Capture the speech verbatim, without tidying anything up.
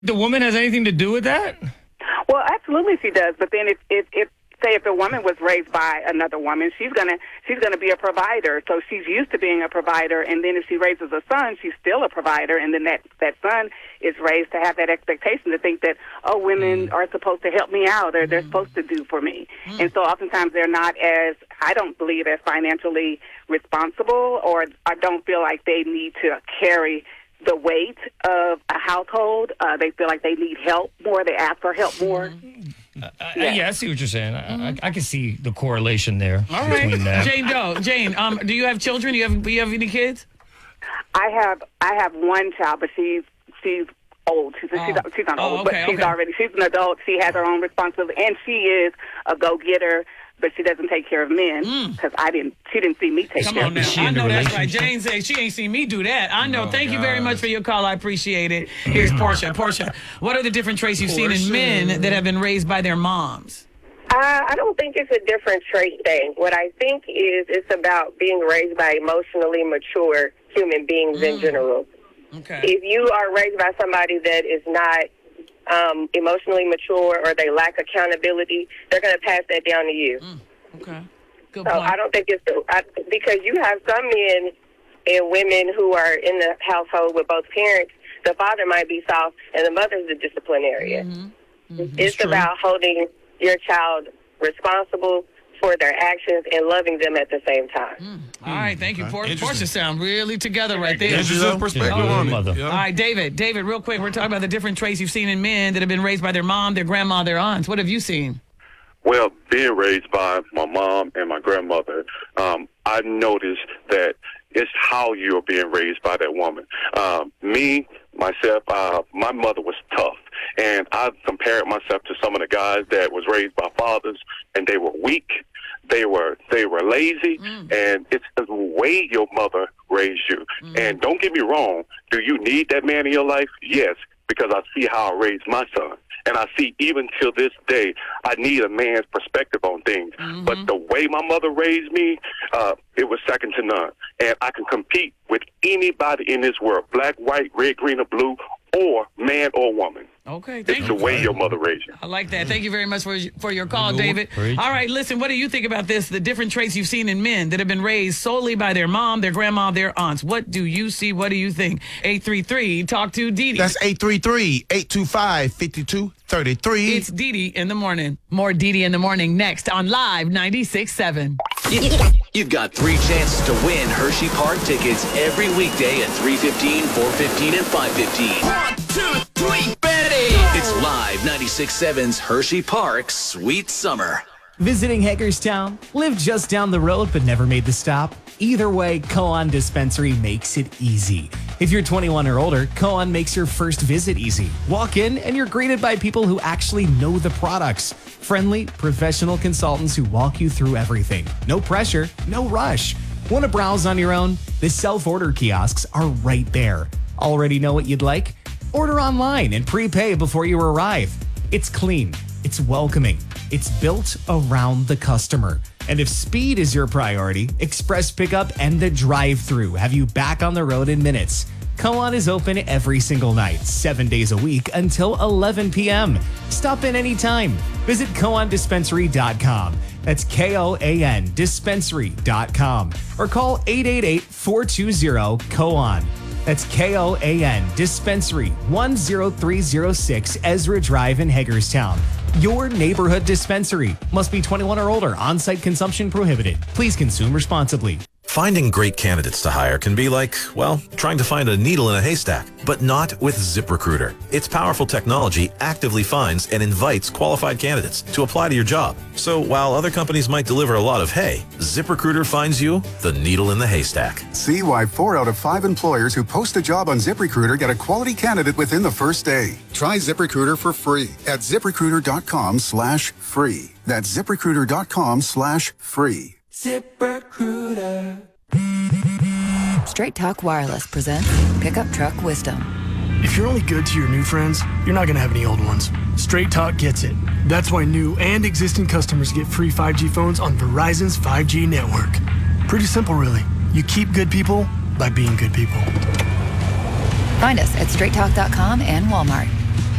The woman has anything to do with that? Well, absolutely she does. But then if, if, if say if the woman was raised by another woman, she's gonna she's gonna be a provider. So she's used to being a provider, and then if she raises a son, she's still a provider, and then that, that son is raised to have that expectation to think that, oh, women mm. are supposed to help me out, or they're mm. supposed to do for me. Mm. And so oftentimes they're not as, I don't believe, as financially responsible, or I don't feel like they need to carry the weight of a household. Uh, they feel like they need help more. They ask for help more. Mm-hmm. Uh, yeah. yeah, I see what you're saying. I, I, I can see the correlation there. All between right, that. Jane Doe. Jane, um, do you have children? Do you have do you have any kids? I have I have one child, but she's she's old. She's oh. she's, she's not oh, old, okay, but she's okay. already she's an adult. She has her own responsibility, and she is a go-getter. But she doesn't take care of men because mm. I didn't. She didn't see me take Come care on of now. men. I know that's right. Jane said she ain't seen me do that. I know. Oh, Thank God. you very much for your call. I appreciate it. Here's Portia. Portia, what are the different traits you've Portia. seen in men that have been raised by their moms? Uh, I don't think it's a different trait thing. What I think is it's about being raised by emotionally mature human beings mm. in general. Okay. If you are raised by somebody that is not um, emotionally mature or they lack accountability, they're going to pass that down to you. Mm. Okay. Good so point. I don't think it's the, I, because you have some men and women who are in the household with both parents. The father might be soft and the mother's the disciplinarian. Mm-hmm. Mm-hmm. It's True. about holding your child responsible for their actions and loving them at the same time. Mm. All right, thank you. Okay. Por- Portia sound really together right there. Interesting perspective Yeah, on mother. it. Yeah. All right, David. David, real quick, we're talking about the different traits you've seen in men that have been raised by their mom, their grandma, their aunts. What have you seen? Well, being raised by my mom and my grandmother, um, I noticed that it's how you're being raised by that woman. Um, me, myself, uh, my mother was tough, and I compared myself to some of the guys that was raised by fathers, and they were weak, they were they were lazy, mm. and it's the way your mother raised you. Mm. And don't get me wrong, do you need that man in your life? Yes, because I see how I raised my son. And I see even till this day, I need a man's perspective on things. Mm-hmm. But the way my mother raised me, uh, it was second to none. And I can compete with anybody in this world, black, white, red, green, or blue, or man or woman. Okay, thank it's you. the way your mother raised you. I like that. Thank you very much for for your call, David. All right, listen, what do you think about this? The different traits you've seen in men that have been raised solely by their mom, their grandma, their aunts. What do you see? What do you think? eight three three, talk to Dee Dee. That's eight three three, eight two five, five two three three. It's Dee Dee in the morning. More Dee Dee in the morning next on Live ninety-six point seven. You've got three chances to win Hershey Park tickets every weekday at three fifteen, four fifteen, and five fifteen. One, two, three, Betty! It's Live ninety-six point seven's Hershey Park Sweet Summer. Visiting Hagerstown? Live just down the road but never made the stop? Either way, Koan Dispensary makes it easy. If you're twenty-one or older, Koan makes your first visit easy. Walk in and you're greeted by people who actually know the products. Friendly, professional consultants who walk you through everything. No pressure, no rush. Want to browse on your own? The self-order kiosks are right there. Already know what you'd like? Order online and prepay before you arrive. It's clean. It's welcoming. It's built around the customer. And if speed is your priority, express pickup and the drive-thru have you back on the road in minutes. Koan is open every single night, seven days a week until eleven p.m. Stop in anytime. Visit koan dispensary dot com. That's K O A N dispensary dot com. Or call eight eight eight, four two zero, Koan. That's K O A N Dispensary, one oh three oh six Ezra Drive in Hagerstown. Your neighborhood dispensary. Must be twenty-one or older. On-site consumption prohibited. Please consume responsibly. Finding great candidates to hire can be like, well, trying to find a needle in a haystack, but not with ZipRecruiter. Its powerful technology actively finds and invites qualified candidates to apply to your job. So while other companies might deliver a lot of hay, ZipRecruiter finds you the needle in the haystack. See why four out of five employers who post a job on ZipRecruiter get a quality candidate within the first day. Try ZipRecruiter for free at ZipRecruiter.com slash free. That's ZipRecruiter.com slash free. ZipRecruiter. Straight Talk Wireless presents Pickup Truck Wisdom. If you're only good to your new friends, you're not going to have any old ones. Straight Talk gets it. That's why new and existing customers get free five G phones on Verizon's five G network. Pretty simple, really. You keep good people by being good people. Find us at straight talk dot com and Walmart.